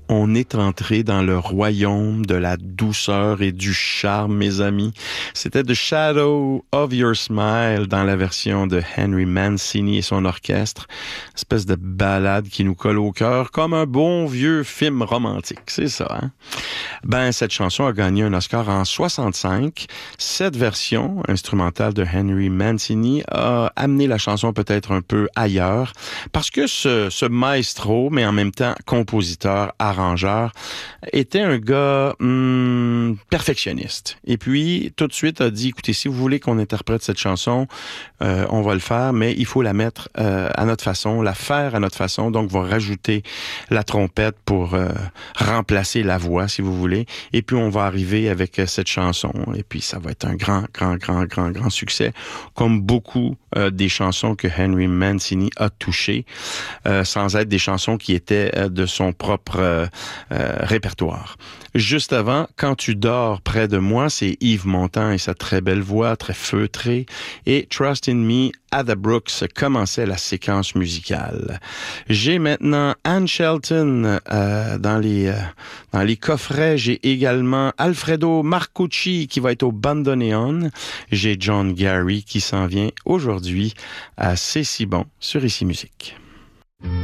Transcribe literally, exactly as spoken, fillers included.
On est entré dans le royaume de la douceur et du charme, mes amis. C'était The Shadow of Your Smile dans la version de Henry Mancini et son orchestre. Une espèce de ballade qui nous colle au cœur comme un bon vieux film romantique. C'est ça, hein? Ben, cette chanson a gagné un Oscar en soixante-cinq. Cette version instrumentale de Henry Mancini a amené la chanson peut-être un peu ailleurs parce que ce, ce maestro, mais en même temps compositeur, arrangeur, était un gars hum, perfectionniste. Et puis, tout de suite, a dit, écoutez, si vous voulez qu'on interprète cette chanson, euh, on va le faire, mais il faut la mettre euh, à notre façon, la faire à notre façon. Donc, on va rajouter la trompette pour euh, remplacer la voix, si vous voulez. Et puis, on va arriver avec euh, cette chanson. Et puis, ça va être un grand, grand, grand, grand, grand succès, comme beaucoup euh, des chansons que Henry Mancini a touchées, euh, sans être des chansons qui étaient euh, de son propre euh, euh, répertoire. Juste avant, Quand tu dors près de moi, c'est Yves Montand et sa très belle voix, très feutrée, et Trust in Me, Ada Brooks commençait la séquence musicale. J'ai maintenant Anne Shelton euh, dans les euh, dans les coffrets. J'ai également Alfredo Marcucci qui va être au bandoneon. J'ai John Gary qui s'en vient aujourd'hui à C'est si bon sur Ici Musique.